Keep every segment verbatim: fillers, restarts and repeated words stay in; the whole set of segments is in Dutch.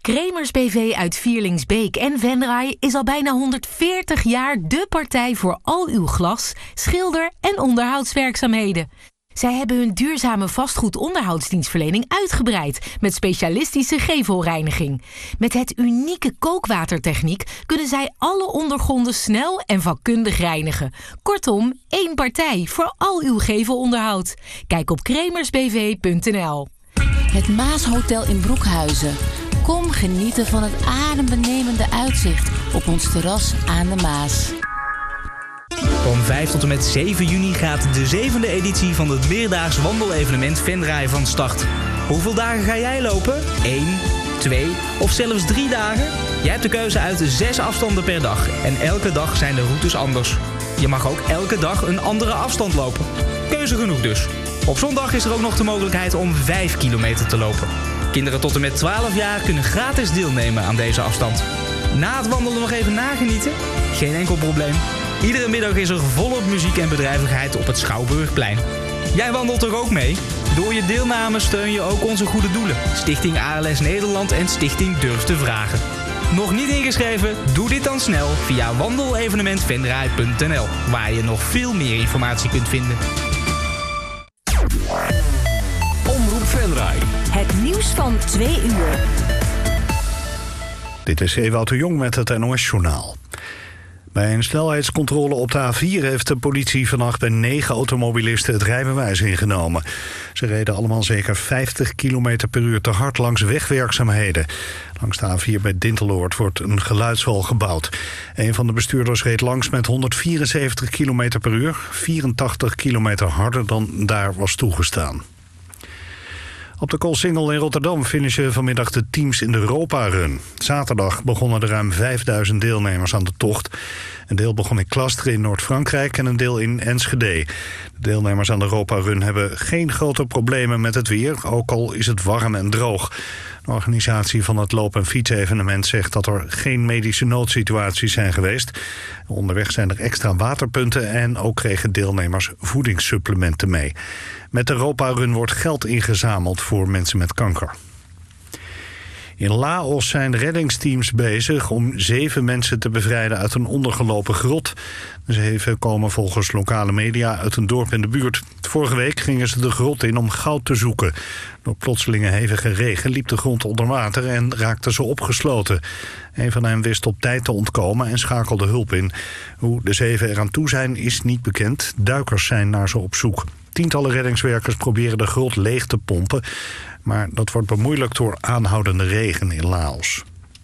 Kremers B V uit Vierlingsbeek en Venray is al bijna honderdveertig jaar dé partij voor al uw glas, schilder- en onderhoudswerkzaamheden. Zij hebben hun duurzame vastgoedonderhoudsdienstverlening uitgebreid met specialistische gevelreiniging. Met het unieke kookwatertechniek kunnen zij alle ondergronden snel en vakkundig reinigen. Kortom, één partij voor al uw gevelonderhoud. Kijk op kremers b v punt n l. Het Maashotel in Broekhuizen. Kom genieten van het adembenemende uitzicht op ons terras aan de Maas. Van vijf tot en met zeven juni gaat de zevende editie van het meerdaags wandelevenement Venray van start. Hoeveel dagen ga jij lopen? Eén, twee of zelfs drie dagen? Jij hebt de keuze uit zes afstanden per dag en elke dag zijn de routes anders. Je mag ook elke dag een andere afstand lopen. Keuze genoeg dus. Op zondag is er ook nog de mogelijkheid om vijf kilometer te lopen. Kinderen tot en met twaalf jaar kunnen gratis deelnemen aan deze afstand. Na het wandelen nog even nagenieten? Geen enkel probleem. Iedere middag is er volop muziek en bedrijvigheid op het Schouwburgplein. Jij wandelt toch ook mee? Door je deelname steun je ook onze goede doelen. Stichting A L S Nederland en Stichting Durf te Vragen. Nog niet ingeschreven? Doe dit dan snel via wandelevenement venray punt n l, waar je nog veel meer informatie kunt vinden. Omroep Venray. Het nieuws van twee uur. Dit is Ewout de Jong met het N O S-journaal. Bij een snelheidscontrole op de A vier heeft de politie vannacht bij negen automobilisten het rijbewijs ingenomen. Ze reden allemaal zeker vijftig kilometer per uur te hard langs wegwerkzaamheden. Langs de A vier bij Dinteloord wordt een geluidswal gebouwd. Een van de bestuurders reed langs met honderdvierenzeventig kilometer per uur, vierentachtig kilometer harder dan daar was toegestaan. Op de Koolsingel in Rotterdam finishen vanmiddag de teams in de Europa-run. Zaterdag begonnen er ruim vijfduizend deelnemers aan de tocht. Een deel begon in Klastre in Noord-Frankrijk en een deel in Enschede. De deelnemers aan de Europa-run hebben geen grote problemen met het weer, ook al is het warm en droog. De organisatie van het loop- en fietsevenement zegt dat er geen medische noodsituaties zijn geweest. Onderweg zijn er extra waterpunten en ook kregen deelnemers voedingssupplementen mee. Met de Europa-run wordt geld ingezameld voor mensen met kanker. In Laos zijn reddingsteams bezig om zeven mensen te bevrijden uit een ondergelopen grot. De zeven komen volgens lokale media uit een dorp in de buurt. Vorige week gingen ze de grot in om goud te zoeken. Door plotselinge hevige regen liep de grond onder water en raakten ze opgesloten. Een van hen wist op tijd te ontkomen en schakelde hulp in. Hoe de zeven eraan toe zijn is niet bekend. Duikers zijn naar ze op zoek. Tientallen reddingswerkers proberen de grot leeg te pompen, maar dat wordt bemoeilijkt door aanhoudende regen in Laos.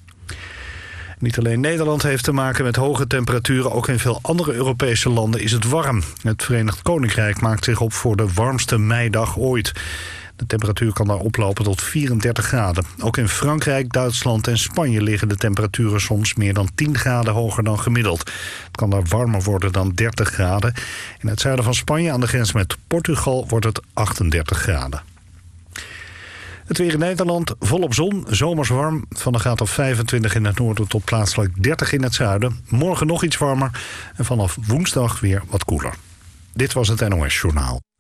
Niet alleen Nederland heeft te maken met hoge temperaturen, ook in veel andere Europese landen is het warm. Het Verenigd Koninkrijk maakt zich op voor de warmste meidag ooit. De temperatuur kan daar oplopen tot vierendertig graden. Ook in Frankrijk, Duitsland en Spanje liggen de temperaturen soms meer dan tien graden hoger dan gemiddeld. Het kan daar warmer worden dan dertig graden. In het zuiden van Spanje aan de grens met Portugal wordt het achtendertig graden. Het weer in Nederland, volop zon, zomers warm. Van een graad of vijfentwintig in het noorden tot plaatselijk dertig in het zuiden. Morgen nog iets warmer en vanaf woensdag weer wat koeler. Dit was het N O S Journaal.